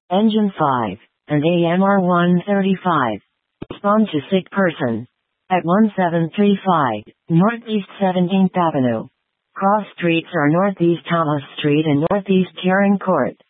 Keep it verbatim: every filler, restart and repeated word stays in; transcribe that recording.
Engine five, and A M R one thirty-five. Spawn to sick person. At one seven three five, Northeast seventeenth Avenue. Cross streets are Northeast Thomas Street and Northeast Karen Court.